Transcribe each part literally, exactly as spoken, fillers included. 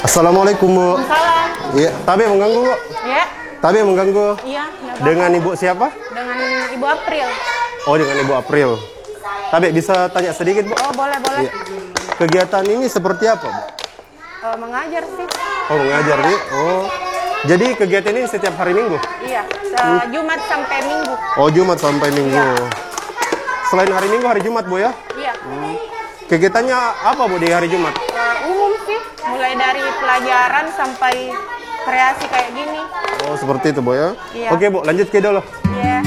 Assalamualaikum, Bu. Salam. Iya, Tabe mengganggu, Bu? Ya. Tabe mengganggu. Iya. Dengan Ibu siapa? Dengan Ibu April. Oh, dengan Ibu April. Tabe bisa tanya sedikit, Bu? Oh, boleh, boleh. Iya. Kegiatan ini seperti apa, Bu? Uh, mengajar sih. Oh, mengajar, Bu. Oh. Jadi kegiatan ini setiap hari Minggu? Iya, uh, Jumat sampai Minggu. Oh, Jumat sampai Minggu. Iya. Selain hari Minggu, hari Jumat, Bu ya? Iya. Hmm. Kegiatannya apa, Bu, di hari Jumat? Uh, umum sih, mulai dari pelajaran sampai kreasi kayak gini. Oh, seperti itu, Bu ya? Iya. Oke, Bu, lanjut ke dulu. Iya.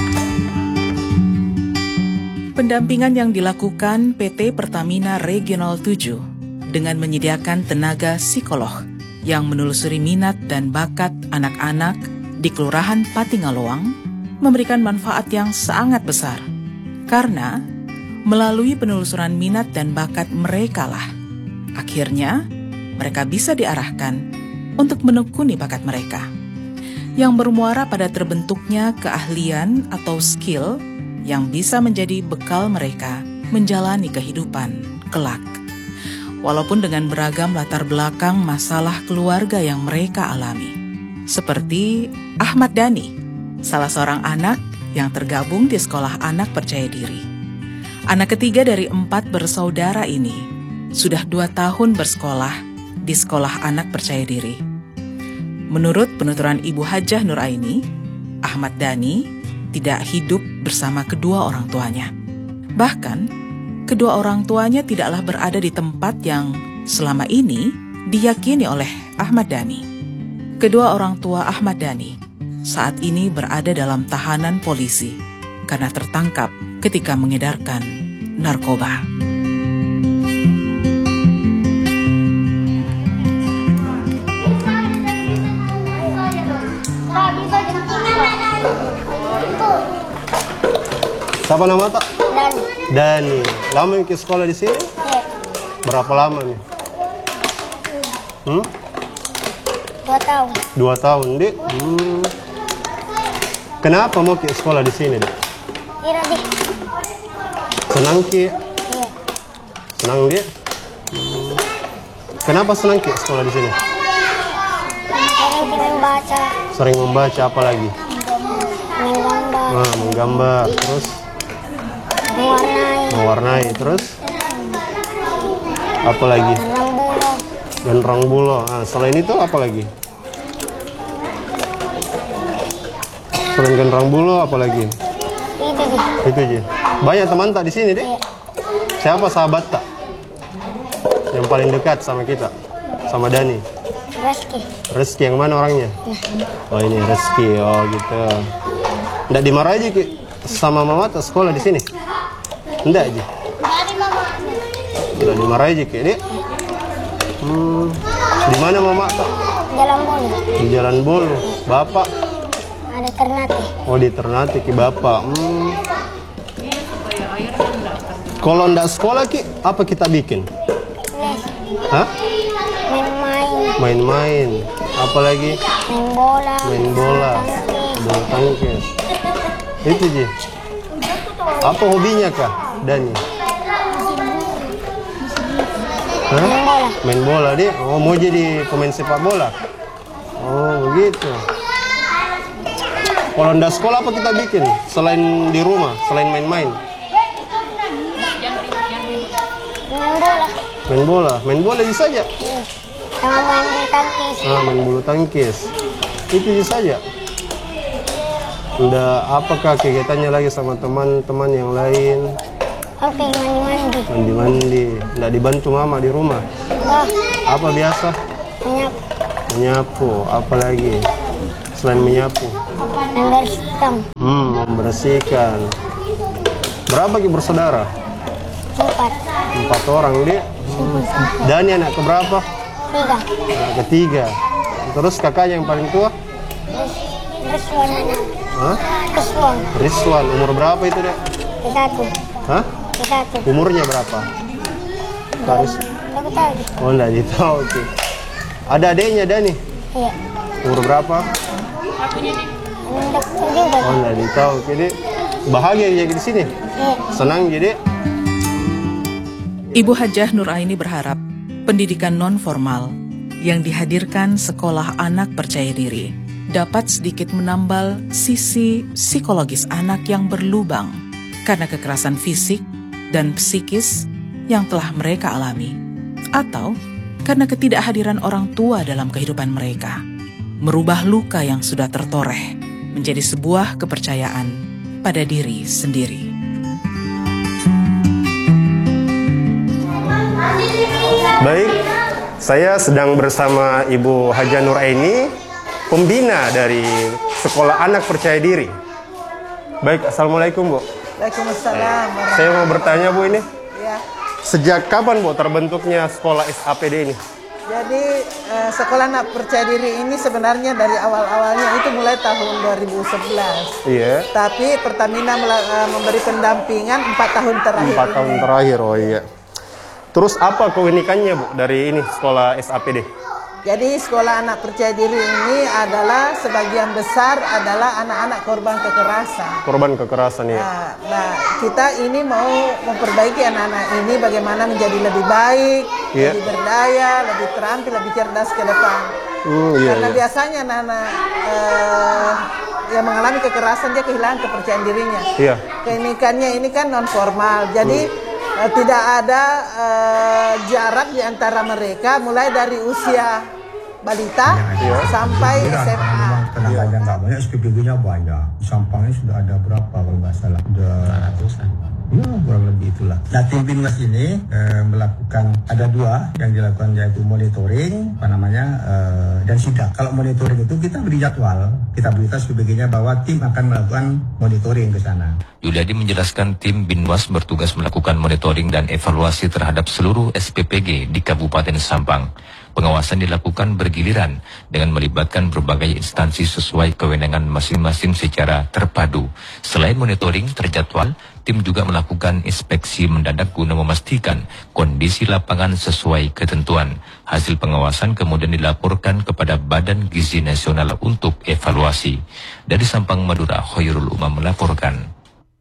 Pendampingan yang dilakukan P T Pertamina Regional tujuh dengan menyediakan tenaga psikolog yang menelusuri minat dan bakat anak-anak di Kelurahan Patingaloang memberikan manfaat yang sangat besar. Karena melalui penelusuran minat dan bakat mereka lah, akhirnya mereka bisa diarahkan untuk menekuni bakat mereka, yang bermuara pada terbentuknya keahlian atau skill yang bisa menjadi bekal mereka menjalani kehidupan kelak. Walaupun dengan beragam latar belakang masalah keluarga yang mereka alami. Seperti Ahmad Dhani, salah seorang anak yang tergabung di Sekolah Anak Percaya Diri. Anak ketiga dari empat bersaudara ini sudah dua tahun bersekolah di Sekolah Anak Percaya Diri. Menurut penuturan Ibu Hajah Nuraini, Ahmad Dhani tidak hidup bersama kedua orang tuanya. Bahkan, kedua orang tuanya tidaklah berada di tempat yang selama ini diyakini oleh Ahmad Dhani. Kedua orang tua Ahmad Dhani saat ini berada dalam tahanan polisi karena tertangkap ketika mengedarkan narkoba. Siapa nama tak? Dani. Dani. Lama ke sekolah di sini? Iya. Berapa lama nih? Hmm? Dua tahun. Dua tahun, Dek. Hmm. Kenapa mau ke sekolah di sini, Dek? Kira deh. Senang Ki? Iya. Senang, Dek? Hmm. Kenapa senang Ki sekolah di sini? Sering membaca, Sering membaca, apa lagi? menggambar, Nah, menggambar, terus mewarnai, mewarnai, terus apa lagi? renang bulu, Genrong bulo. Nah, selain itu apa lagi? Selain genrong bulo apa lagi? itu sih. Itu aja. Banyak teman tak di sini, Dek? Iya. Siapa sahabat tak? Yang paling dekat sama kita? Sama Dani? Reski. Reski yang mana orangnya? Oh, ini Reski. Oh, gitu. Nggak dimarahi aja Ki sama mama tak sekolah di sini? Nggak aja. Nggak dimarahi aja Ki, Dek. Hmm. Di mana mama tak? Jalan bulu. Di Jalan Bolu. Bapak? Ada Ternate. Oh, di Ternate Ki bapak. Hmm. Kalau ndak sekolah Ki, apa kita bikin? Les. Hah? Main-main. Main-main. Apalagi? Main bola. Main bola. tangkis. Bulu tangkis. Itu Ji. Apa hobinya kah, Dani? Hah? Main bola. Main bola dia. Oh, mau jadi pemain sepak bola. Oh, begitu. Kalau ndak sekolah apa kita bikin selain di rumah, selain main-main? Main bola. Main bola, main bola bisa aja. Iya. Sama main bulu tangkis. Ah, main bulu tangkis. Itu bisa aja. Udah apakah kegiatannya lagi sama teman-teman yang lain? Oke, mandi-mandi. Mandi-mandi. Nggak dibantu mama di rumah? Oh, Apa biasa? menyapu. Menyapu. Apa lagi? Selain menyapu? Membersihkan. Hmm, membersihkan. Berapa Ki bersaudara? Empat. Empat orang, Dek. Hmm. Dani anak keberapa? Tiga. Anak ketiga. Terus kakaknya yang paling tua? Rizwan anak. Hah? Rizwan. Rizwan. Umur berapa itu, Dek? Satu. Hah? Satu. Umurnya berapa? Harus. Aku tahu. Oh, enggak ditahu Ki. Ada adiknya Dani? Iya. Umur berapa? Enggak tahu juga. Oh, enggak ditahu Ki, Dek. Bahagia jadi di sini? Iya. Senang jadi? Ibu Hajah Nuraini berharap pendidikan non-formal yang dihadirkan Sekolah Anak Percaya Diri dapat sedikit menambal sisi psikologis anak yang berlubang karena kekerasan fisik dan psikis yang telah mereka alami, atau karena ketidakhadiran orang tua dalam kehidupan mereka. Merubah luka yang sudah tertoreh menjadi sebuah kepercayaan pada diri sendiri. Baik, saya sedang bersama Ibu Haja Nuraini, pembina dari Sekolah Anak Percaya Diri. Baik, Assalamualaikum Bu. Waalaikumsalam. Saya mau bertanya Bu ini, Ya, sejak kapan Bu terbentuknya Sekolah S A P D ini? jadi eh, Sekolah Anak Percaya Diri ini sebenarnya dari awal-awalnya itu mulai tahun dua ribu sebelas. Iya. Tapi Pertamina mela- eh, memberi pendampingan empat tahun terakhir. Empat ini. tahun terakhir, oh iya. Terus apa keunikannya Bu dari ini Sekolah S A P D? Jadi Sekolah Anak Percaya Diri ini adalah sebagian besar adalah anak-anak korban kekerasan. Korban kekerasan ya. Nah, nah, kita ini mau memperbaiki anak-anak ini bagaimana menjadi lebih baik, Iya. lebih berdaya, lebih terampil, lebih cerdas ke depan. Hmm, iya, Karena iya. biasanya anak-anak eh, yang mengalami kekerasan dia kehilangan kepercayaan dirinya. Iya. Keunikannya ini kan non formal, jadi eh, tidak ada eh, jarak di antara mereka, mulai dari usia balita sampai S M A. Tenaganya nggak banyak, S P B G-nya banyak. Sampangnya sudah ada berapa kalau nggak salah? Udah ratusan. Ya, kurang lebih itulah. Nah, tim Binwas ini eh, melakukan, ada dua yang dilakukan, yaitu monitoring, apa namanya, eh, dan sidak. Kalau monitoring itu kita beri jadwal, kita beritahu S P B G-nya bahwa tim akan melakukan monitoring ke sana. Yudadi menjelaskan tim Binwas bertugas melakukan monitoring dan evaluasi terhadap seluruh S P P G di Kabupaten Sampang. Pengawasan dilakukan bergiliran dengan melibatkan berbagai instansi sesuai kewenangan masing-masing secara terpadu. Selain monitoring terjadwal, tim juga melakukan inspeksi mendadak guna memastikan kondisi lapangan sesuai ketentuan. Hasil pengawasan kemudian dilaporkan kepada Badan Gizi Nasional untuk evaluasi. Dari Sampang, Madura, Khairul Umam melaporkan.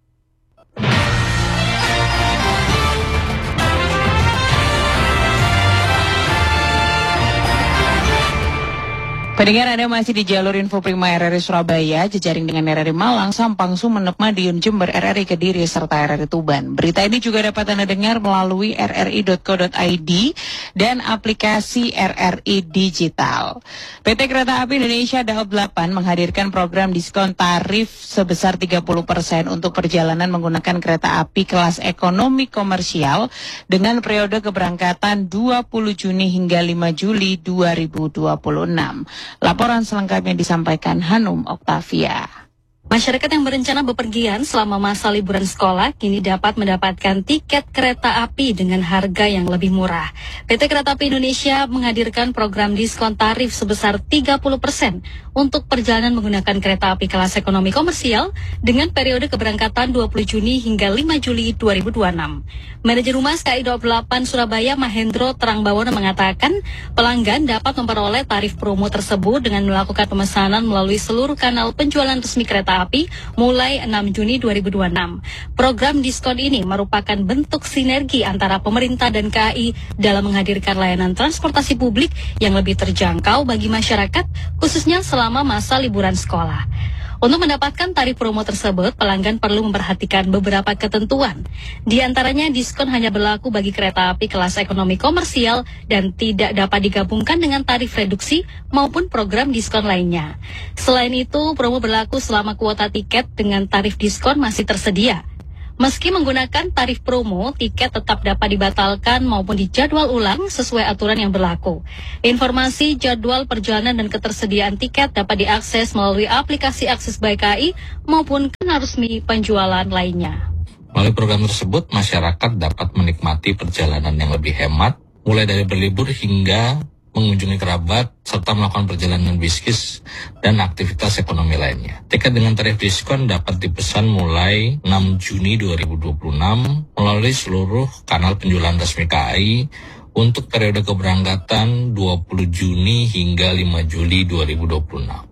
Pendengar, Anda masih di jalur info Prima R R I Surabaya, jejaring dengan R R I Malang, Sampang, Sumeneb, Madiun, Jember, R R I Kediri, serta R R I Tuban. Berita ini juga dapat Anda dengar melalui r r i dot co dot i d dan aplikasi R R I Digital. P T Kereta Api Indonesia Daob delapan menghadirkan program diskon tarif sebesar tiga puluh persen untuk perjalanan menggunakan kereta api kelas ekonomi komersial dengan periode keberangkatan dua puluh Juni hingga lima Juli dua ribu dua puluh enam. Laporan selengkapnya disampaikan Hanum Oktavia. Masyarakat yang berencana bepergian selama masa liburan sekolah kini dapat mendapatkan tiket kereta api dengan harga yang lebih murah. P T Kereta Api Indonesia menghadirkan program diskon tarif sebesar tiga puluh persen untuk perjalanan menggunakan kereta api kelas ekonomi komersial dengan periode keberangkatan dua puluh Juni hingga lima Juli dua ribu dua puluh enam. Manajer Humas K I Daob delapan Surabaya Mahendro Terangbawono mengatakan pelanggan dapat memperoleh tarif promo tersebut dengan melakukan pemesanan melalui seluruh kanal penjualan resmi kereta api mulai enam Juni dua ribu dua puluh enam. Program diskon ini merupakan bentuk sinergi antara pemerintah dan K A I dalam menghadirkan layanan transportasi publik yang lebih terjangkau bagi masyarakat, khususnya selama masa liburan sekolah. Untuk mendapatkan tarif promo tersebut, pelanggan perlu memperhatikan beberapa ketentuan. Di antaranya, diskon hanya berlaku bagi kereta api kelas ekonomi komersial dan tidak dapat digabungkan dengan tarif reduksi maupun program diskon lainnya. Selain itu, promo berlaku selama kuota tiket dengan tarif diskon masih tersedia. Meski menggunakan tarif promo, tiket tetap dapat dibatalkan maupun dijadwal ulang sesuai aturan yang berlaku. Informasi jadwal perjalanan dan ketersediaan tiket dapat diakses melalui aplikasi Akses by K I maupun kanal resmi penjualan lainnya. Melalui program tersebut, masyarakat dapat menikmati perjalanan yang lebih hemat, mulai dari berlibur hingga mengunjungi kerabat, serta melakukan perjalanan bisnis dan aktivitas ekonomi lainnya. Tiket dengan tarif diskon dapat dipesan mulai enam Juni dua ribu dua puluh enam melalui seluruh kanal penjualan resmi K A I untuk periode keberangkatan dua puluh Juni hingga lima Juli dua ribu dua puluh enam.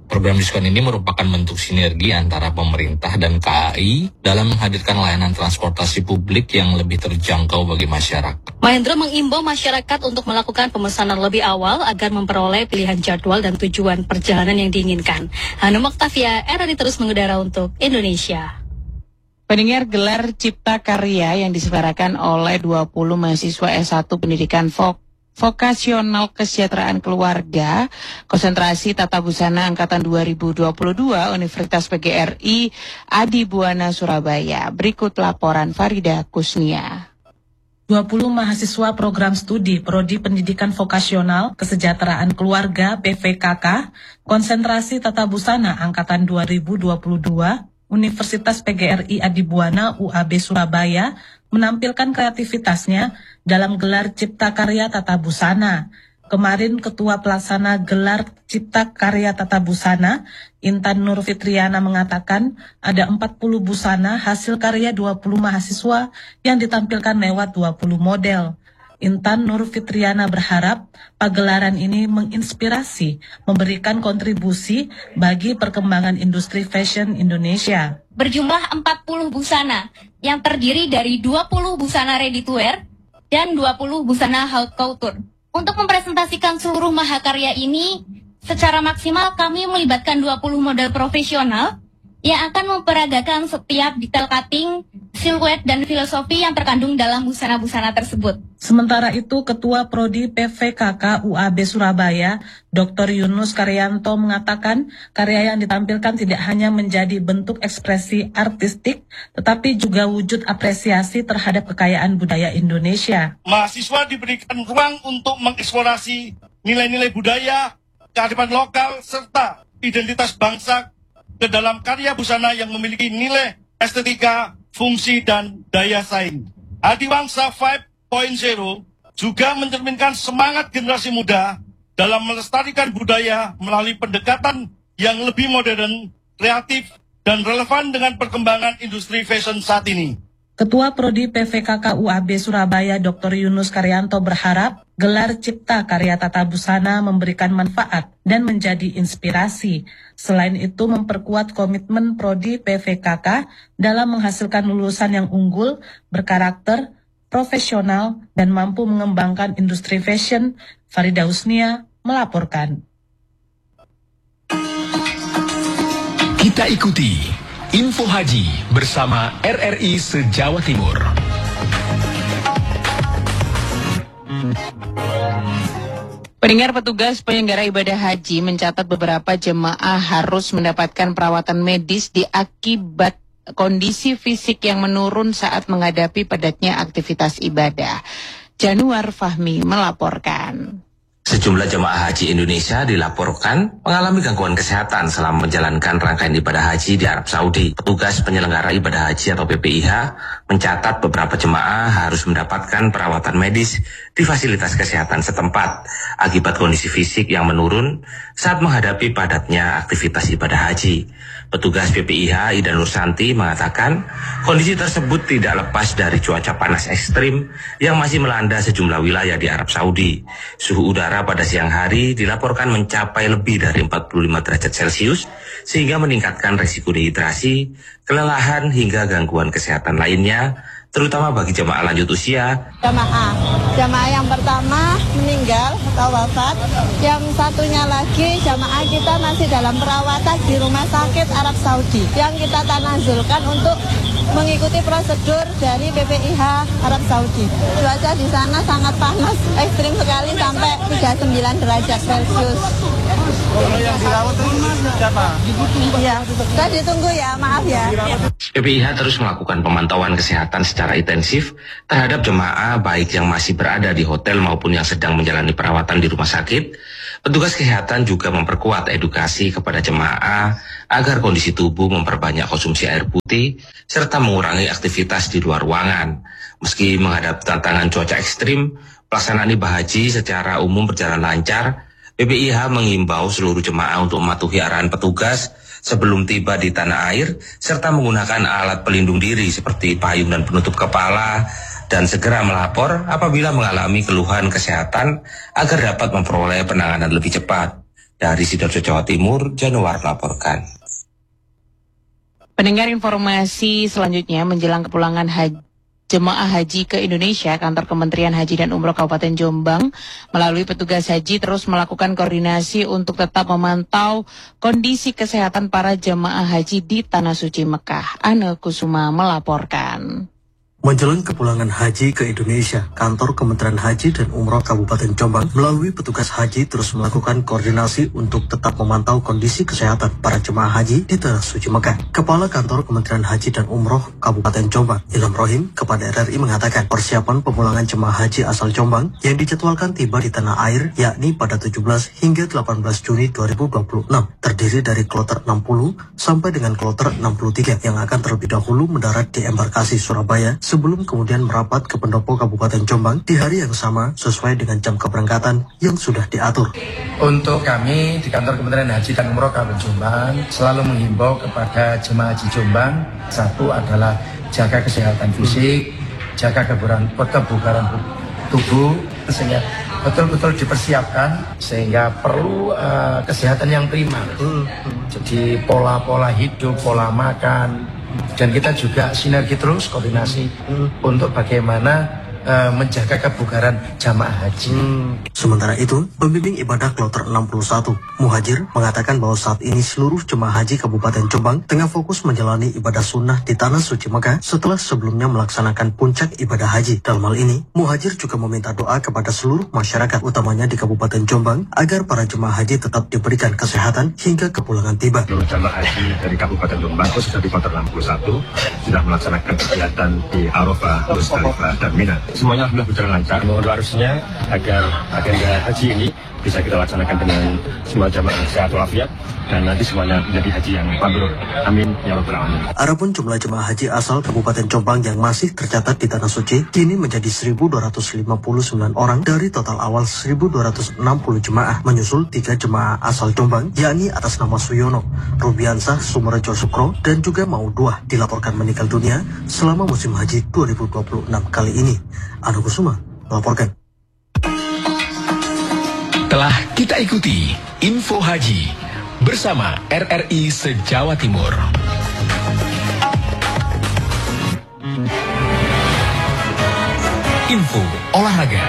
Program diskon ini merupakan bentuk sinergi antara pemerintah dan K A I dalam menghadirkan layanan transportasi publik yang lebih terjangkau bagi masyarakat. Mahendra mengimbau masyarakat untuk melakukan pemesanan lebih awal agar memperoleh pilihan jadwal dan tujuan perjalanan yang diinginkan. Hanum Oktavia, R R I terus mengudara untuk Indonesia. Pendengar, gelar Cipta Karya yang diselenggarakan oleh dua puluh mahasiswa S satu Pendidikan Vok Vokasional Kesejahteraan Keluarga Konsentrasi Tata Busana Angkatan dua ribu dua puluh dua Universitas P G R I Adibuana Surabaya. Berikut laporan Farida Kusnia. dua puluh mahasiswa program studi Prodi Pendidikan Vokasional Kesejahteraan Keluarga P V K K Konsentrasi Tata Busana Angkatan dua ribu dua puluh dua Universitas P G R I Adibuana U A B Surabaya menampilkan kreativitasnya dalam gelar Cipta Karya Tata Busana. Kemarin Ketua Pelaksana Gelar Cipta Karya Tata Busana, Intan Nur Fitriana mengatakan ada empat puluh busana hasil karya dua puluh mahasiswa yang ditampilkan lewat dua puluh model. Intan Nur Fitriana berharap pagelaran ini menginspirasi, memberikan kontribusi bagi perkembangan industri fashion Indonesia. Berjumlah empat puluh busana yang terdiri dari dua puluh busana ready to wear dan dua puluh busana haute couture. Untuk mempresentasikan seluruh mahakarya ini secara maksimal, kami melibatkan dua puluh model profesional yang akan memperagakan setiap detail cutting, siluet, dan filosofi yang terkandung dalam busana-busana tersebut. Sementara itu, Ketua Prodi P V K K U A B Surabaya, Doktor Yunus Karyanto mengatakan karya yang ditampilkan tidak hanya menjadi bentuk ekspresi artistik, tetapi juga wujud apresiasi terhadap kekayaan budaya Indonesia. Mahasiswa diberikan ruang untuk mengeksplorasi nilai-nilai budaya, kearifan lokal, serta identitas bangsa ke dalam karya busana yang memiliki nilai estetika, fungsi, dan daya saing. Adiwangsa lima titik nol juga mencerminkan semangat generasi muda dalam melestarikan budaya melalui pendekatan yang lebih modern, kreatif, dan relevan dengan perkembangan industri fashion saat ini. Ketua Prodi P V K K U A B Surabaya Doktor Yunus Karyanto berharap gelar Cipta Karya Tata Busana memberikan manfaat dan menjadi inspirasi. Selain itu memperkuat komitmen Prodi P V K K dalam menghasilkan lulusan yang unggul, berkarakter, profesional, dan mampu mengembangkan industri fashion. Farida Husnia melaporkan. Kita ikuti Info Haji bersama R R I se-Jawa Timur. Pendengar, petugas penyelenggara ibadah haji mencatat beberapa jemaah harus mendapatkan perawatan medis diakibat kondisi fisik yang menurun saat menghadapi padatnya aktivitas ibadah. Januar Fahmi melaporkan. Sejumlah jemaah haji Indonesia dilaporkan mengalami gangguan kesehatan selama menjalankan rangkaian ibadah haji di Arab Saudi. Petugas penyelenggara ibadah haji atau P P I H mencatat beberapa jemaah harus mendapatkan perawatan medis di fasilitas kesehatan setempat akibat kondisi fisik yang menurun saat menghadapi padatnya aktivitas ibadah haji. Petugas P P I H Ida Nursanti mengatakan kondisi tersebut tidak lepas dari cuaca panas ekstrim yang masih melanda sejumlah wilayah di Arab Saudi. Suhu udara pada siang hari dilaporkan mencapai lebih dari empat puluh lima derajat Celcius sehingga meningkatkan risiko dehidrasi, kelelahan hingga gangguan kesehatan lainnya, terutama bagi jemaah lanjut usia. Jamaah, jamaah yang pertama meninggal atau wafat, yang satunya lagi jamaah kita masih dalam perawatan di rumah sakit Arab Saudi yang kita tanazulkan untuk mengikuti prosedur dari B P I H Arab Saudi. Cuaca di sana sangat panas, ekstrim sekali sampai tiga puluh sembilan derajat Celcius. Kalau yang dirawat siapa? Iya, saya ditunggu ya, maaf ya. P P I H terus melakukan pemantauan kesehatan secara intensif terhadap jemaah baik yang masih berada di hotel maupun yang sedang menjalani perawatan di rumah sakit. Petugas kesehatan juga memperkuat edukasi kepada jemaah agar kondisi tubuh memperbanyak konsumsi air putih serta mengurangi aktivitas di luar ruangan. Meski menghadapi tantangan cuaca ekstrim, pelaksanaan ibadah haji secara umum berjalan lancar. P P I H mengimbau seluruh jemaah untuk mematuhi arahan petugas sebelum tiba di tanah air serta menggunakan alat pelindung diri seperti payung dan penutup kepala dan segera melapor apabila mengalami keluhan kesehatan agar dapat memperoleh penanganan lebih cepat. Dari Sidoarjo, Jawa Timur, Januar melaporkan. Pendengar, informasi selanjutnya menjelang kepulangan haji jemaah haji ke Indonesia, kantor Kementerian Haji dan Umroh Kabupaten Jombang melalui petugas haji terus melakukan koordinasi untuk tetap memantau kondisi kesehatan para jemaah haji di Tanah Suci Mekah. Ane Kusuma melaporkan. Menjelang kepulangan haji ke Indonesia, kantor Kementerian Haji dan Umroh Kabupaten Jombang melalui petugas haji terus melakukan koordinasi untuk tetap memantau kondisi kesehatan para jemaah haji di Tanah Suci Mekah. Kepala Kantor Kementerian Haji dan Umroh Kabupaten Jombang, Ilham Rohim, kepada R R I mengatakan persiapan pemulangan jemaah haji asal Jombang yang dijadwalkan tiba di tanah air yakni pada tujuh belas hingga delapan belas Juni dua ribu dua puluh enam terdiri dari kloter enam puluh sampai dengan kloter enam puluh tiga yang akan terlebih dahulu mendarat di embarkasi Surabaya sebelum kemudian merapat ke pendopo Kabupaten Jombang di hari yang sama sesuai dengan jam keberangkatan yang sudah diatur. Untuk kami di kantor Kementerian Haji dan Umroh Kabupaten Jombang selalu menghimbau kepada jemaah haji Jombang, satu adalah jaga kesehatan fisik, jaga kebugaran, kebugaran tubuh, sehingga betul-betul dipersiapkan sehingga perlu uh, kesehatan yang prima. Jadi pola-pola hidup, pola makan. Dan kita juga sinergi terus koordinasi hmm. untuk bagaimana uh, menjaga kebugaran jamaah haji. Hmm. Sementara itu, pembimbing ibadah kloter enam puluh satu, Muhajir, mengatakan bahwa saat ini seluruh jemaah haji Kabupaten Jombang tengah fokus menjalani ibadah sunnah di Tanah Suci Mekah setelah sebelumnya melaksanakan puncak ibadah haji. Dalam hal ini, Muhajir juga meminta doa kepada seluruh masyarakat, utamanya di Kabupaten Jombang, agar para jemaah haji tetap diberikan kesehatan hingga kepulangan tiba. Seluruh jemaah haji dari Kabupaten Jombang, khususnya di kloter enam puluh satu, sudah melaksanakan kegiatan di Arafah, Musdalifah, dan Mina. Semuanya sudah berjalan lancar. Mohon harusnya agar agenda haji ini bisa kita laksanakan dengan semua jamaah sehat walafiat dan nanti semuanya menjadi haji yang mabrur. Amin ya rabbal alamin. Adapun jumlah jemaah haji asal Kabupaten Jombang yang masih tercatat di Tanah Suci kini menjadi seribu dua ratus lima puluh sembilan orang dari total awal seribu dua ratus enam puluh jemaah, menyusul tiga jemaah asal Jombang yakni atas nama Suyono, Rubiansah, Sumerejo Sukro dan juga Mauduah dilaporkan meninggal dunia selama musim haji dua ribu dua puluh enam kali ini. Anu Kusuma melaporkan. Telah kita ikuti Info Haji bersama R R I se-Jawa Timur. Info olahraga.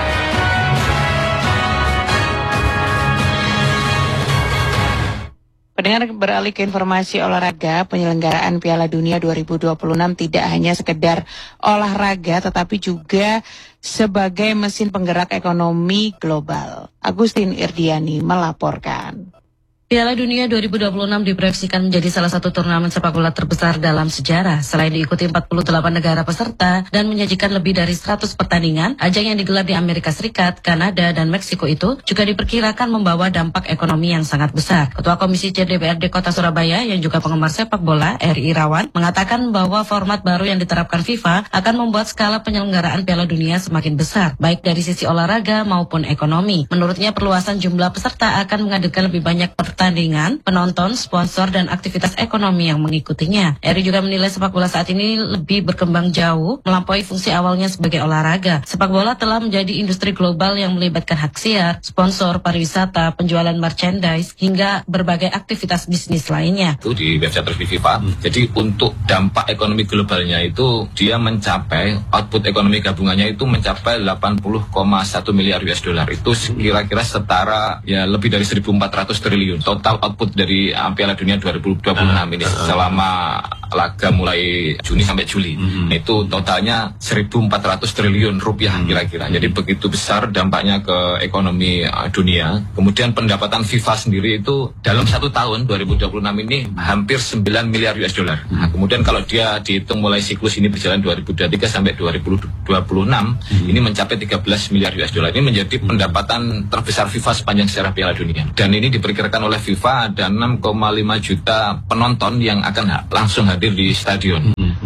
Pendengar, beralih ke informasi olahraga, penyelenggaraan Piala Dunia dua ribu dua puluh enam tidak hanya sekedar olahraga tetapi juga sebagai mesin penggerak ekonomi global. Agustin Irdiani melaporkan. Piala Dunia dua ribu dua puluh enam diproyeksikan menjadi salah satu turnamen sepak bola terbesar dalam sejarah. Selain diikuti empat puluh delapan negara peserta dan menyajikan lebih dari seratus pertandingan, ajang yang digelar di Amerika Serikat, Kanada, dan Meksiko itu juga diperkirakan membawa dampak ekonomi yang sangat besar. Ketua Komisi C D P R D Kota Surabaya yang juga penggemar sepak bola, R I Irawan, mengatakan bahwa format baru yang diterapkan FIFA akan membuat skala penyelenggaraan Piala Dunia semakin besar, baik dari sisi olahraga maupun ekonomi. Menurutnya, perluasan jumlah peserta akan menghadirkan lebih banyak pertandingan pertandingan, penonton, sponsor, dan aktivitas ekonomi yang mengikutinya. Eri juga menilai sepak bola saat ini lebih berkembang jauh, melampaui fungsi awalnya sebagai olahraga. Sepak bola telah menjadi industri global yang melibatkan hak siar, sponsor, pariwisata, penjualan merchandise, hingga berbagai aktivitas bisnis lainnya. Itu di website resmi FIFA. Jadi untuk dampak ekonomi globalnya itu dia mencapai output ekonomi gabungannya itu mencapai delapan puluh koma satu miliar U S dollar. Itu kira-kira setara ya lebih dari seribu empat ratus triliun. Total output dari uh, Piala Dunia dua ribu dua puluh enam ini selama laga mulai Juni sampai Juli. Mm-hmm. Itu totalnya seribu empat ratus triliun rupiah kira-kira. Jadi begitu besar dampaknya ke ekonomi uh, dunia. Kemudian pendapatan FIFA sendiri itu dalam satu tahun dua ribu dua puluh enam ini hampir sembilan miliar U S dollar. Nah, kemudian kalau dia dihitung mulai siklus ini berjalan dua ribu dua puluh tiga sampai dua ribu dua puluh enam, mm-hmm. ini mencapai tiga belas miliar U S dollar. Ini menjadi pendapatan terbesar FIFA sepanjang sejarah Piala Dunia. Dan ini diperkirakan oleh FIFA ada enam koma lima juta penonton yang akan ha- langsung hadir di stadion. Hmm.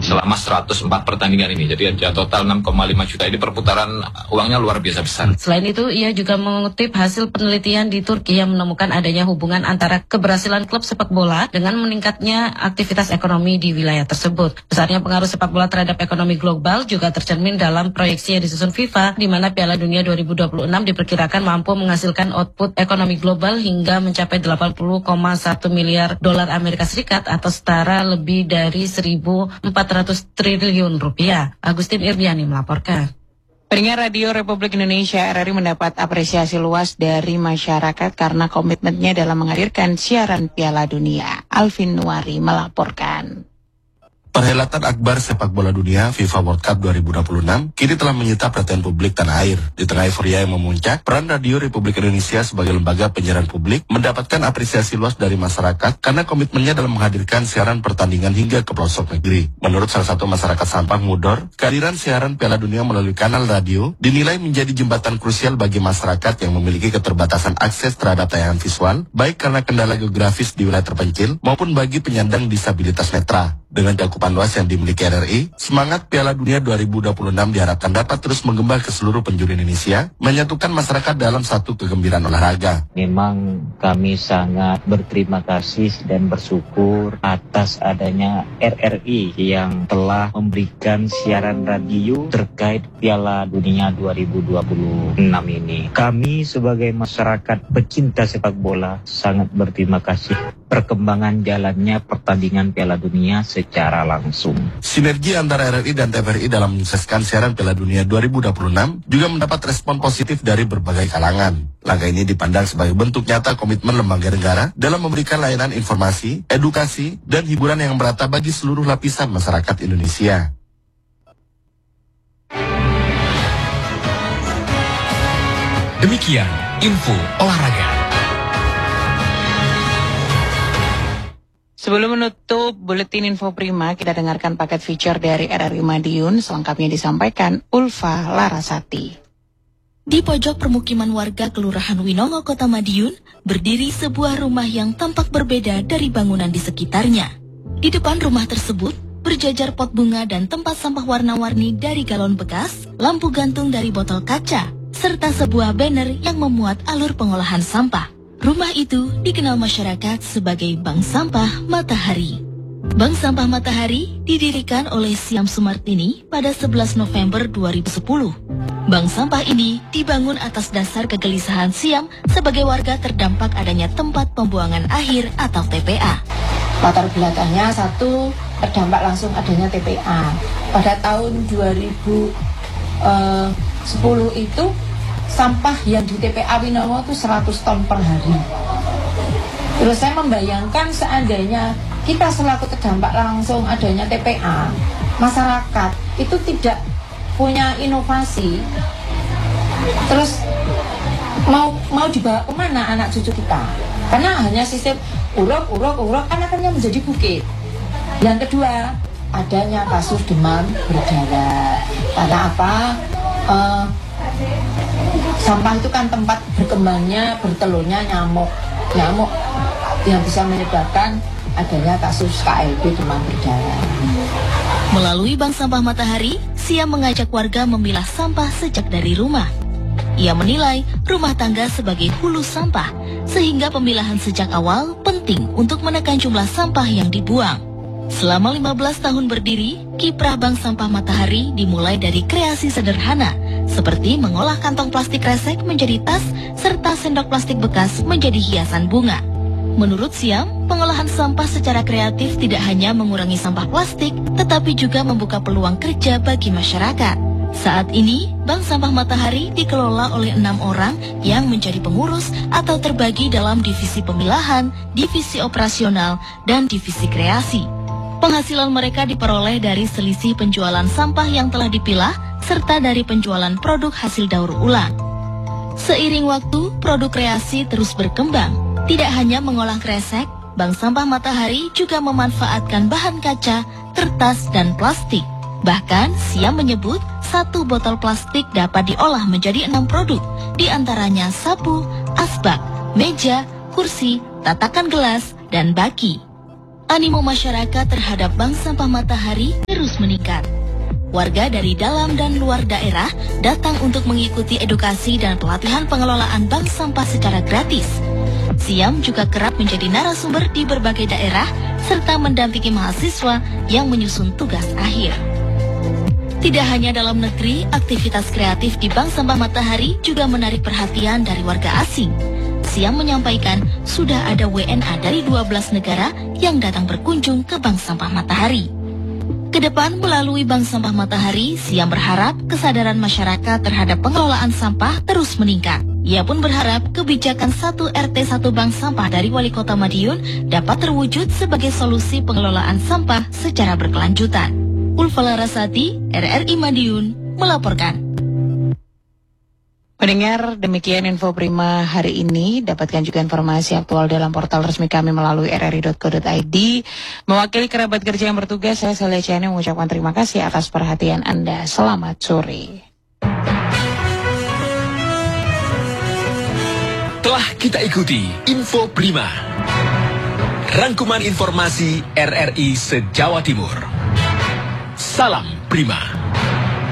selama seratus empat pertandingan ini. Jadi ada total enam koma lima juta, ini perputaran uangnya luar biasa besar. Selain itu, ia juga mengutip hasil penelitian di Turki yang menemukan adanya hubungan antara keberhasilan klub sepak bola dengan meningkatnya aktivitas ekonomi di wilayah tersebut. Besarnya pengaruh sepak bola terhadap ekonomi global juga tercermin dalam proyeksi yang disusun FIFA, di mana Piala Dunia dua ribu dua puluh enam diperkirakan mampu menghasilkan output ekonomi global hingga mencapai delapan puluh koma satu miliar dolar Amerika Serikat atau setara lebih dari seribu empat ratus triliun rupiah. Agustin Irdiani melaporkan. Pendengar Radio Republik Indonesia R R I mendapat apresiasi luas dari masyarakat karena komitmennya dalam menghadirkan siaran Piala Dunia. Alvin Nuari melaporkan. Perhelatan akbar sepak bola dunia FIFA World Cup dua ribu dua puluh enam kini telah menyita perhatian publik tanah air. Di tengah euforia yang memuncak, peran Radio Republik Indonesia sebagai lembaga penyiaran publik mendapatkan apresiasi luas dari masyarakat karena komitmennya dalam menghadirkan siaran pertandingan hingga ke pelosok negeri. Menurut salah satu masyarakat Sampang Mudor, kehadiran siaran Piala Dunia melalui kanal radio dinilai menjadi jembatan krusial bagi masyarakat yang memiliki keterbatasan akses terhadap tayangan visual, baik karena kendala geografis di wilayah terpencil maupun bagi penyandang disabilitas netra. Dengan cakupan luas yang dimiliki R R I, semangat Piala Dunia dua ribu dua puluh enam diharapkan dapat terus menggembal ke seluruh penjuru Indonesia, menyatukan masyarakat dalam satu kegembiraan olahraga. Memang kami sangat berterima kasih dan bersyukur atas adanya R R I yang telah memberikan siaran radio terkait Piala Dunia dua ribu dua puluh enam ini. Kami sebagai masyarakat pecinta sepak bola sangat berterima kasih perkembangan jalannya pertandingan Piala Dunia secara langsung. Sinergi antara R R I dan T V R I dalam menyukseskan siaran Piala Dunia dua ribu dua puluh enam juga mendapat respon positif dari berbagai kalangan. Langkah ini dipandang sebagai bentuk nyata komitmen lembaga negara dalam memberikan layanan informasi, edukasi, dan hiburan yang merata bagi seluruh lapisan masyarakat Indonesia. Demikian info olahraga. Sebelum menutup Buletin Info Prima, kita dengarkan paket feature dari R R I Madiun. Selengkapnya disampaikan Ulfa Larasati. Di pojok permukiman warga Kelurahan Winongo, Kota Madiun, berdiri sebuah rumah yang tampak berbeda dari bangunan di sekitarnya. Di depan rumah tersebut, berjajar pot bunga dan tempat sampah warna-warni dari galon bekas, lampu gantung dari botol kaca, serta sebuah banner yang memuat alur pengolahan sampah. Rumah itu dikenal masyarakat sebagai Bank Sampah Matahari. Bank Sampah Matahari didirikan oleh Siam Sumartini pada sebelas November dua ribu sepuluh. Bank sampah ini dibangun atas dasar kegelisahan Siam sebagai warga terdampak adanya tempat pembuangan akhir atau T P A. Latar belakangnya satu, terdampak langsung adanya T P A. Pada tahun dua ribu sepuluh itu sampah yang di T P A Winongo itu seratus ton per hari. Terus saya membayangkan seandainya kita selaku terdampak langsung adanya T P A, masyarakat itu tidak punya inovasi, terus mau mau dibawa kemana anak cucu kita? Karena hanya sistem urok, urok, urok, kan akhirnya menjadi bukit. Yang kedua, adanya kasus demam berdarah. Karena apa? Uh, sampah itu kan tempat berkembangnya, bertelurnya nyamuk. Nyamuk yang bisa menyebabkan adanya kasus K L B demam berdarah. Melalui Bank Sampah Matahari, Siam mengajak warga memilah sampah sejak dari rumah. Ia menilai rumah tangga sebagai hulu sampah, sehingga pemilahan sejak awal penting untuk menekan jumlah sampah yang dibuang. Selama lima belas tahun berdiri, kiprah Bank Sampah Matahari dimulai dari kreasi sederhana, seperti mengolah kantong plastik kresek menjadi tas, serta sendok plastik bekas menjadi hiasan bunga. Menurut Siam, pengolahan sampah secara kreatif tidak hanya mengurangi sampah plastik, tetapi juga membuka peluang kerja bagi masyarakat. Saat ini, Bank Sampah Matahari dikelola oleh enam orang yang menjadi pengurus atau terbagi dalam divisi pemilahan, divisi operasional, dan divisi kreasi. Penghasilan mereka diperoleh dari selisih penjualan sampah yang telah dipilah, serta dari penjualan produk hasil daur ulang. Seiring waktu, produk kreasi terus berkembang. Tidak hanya mengolah kresek, Bank Sampah Matahari juga memanfaatkan bahan kaca, kertas, dan plastik. Bahkan, Siam menyebut satu botol plastik dapat diolah menjadi enam produk, di antaranya sapu, asbak, meja, kursi, tatakan gelas, dan baki. Animo masyarakat terhadap bank sampah Matahari terus meningkat. Warga dari dalam dan luar daerah datang untuk mengikuti edukasi dan pelatihan pengelolaan bank sampah secara gratis. Siam juga kerap menjadi narasumber di berbagai daerah serta mendampingi mahasiswa yang menyusun tugas akhir. Tidak hanya dalam negeri, aktivitas kreatif di Bank Sampah Matahari juga menarik perhatian dari warga asing. Siam menyampaikan sudah ada W N A dari dua belas negara yang datang berkunjung ke Bank Sampah Matahari. Kedepan melalui Bank Sampah Matahari, Siam berharap kesadaran masyarakat terhadap pengelolaan sampah terus meningkat. Ia pun berharap kebijakan satu R T satu Bank Sampah dari Wali Kota Madiun dapat terwujud sebagai solusi pengelolaan sampah secara berkelanjutan. Ulfa Larasati, R R I Madiun, melaporkan. Pendengar, demikian info Prima hari ini. Dapatkan juga informasi aktual dalam portal resmi kami melalui r r i dot co dot i d. Mewakili kerabat kerja yang bertugas, saya Celia Ciani mengucapkan terima kasih atas perhatian Anda. Selamat sore. Telah kita ikuti Info Prima, rangkuman informasi R R I se-Jawa Timur. Salam Prima.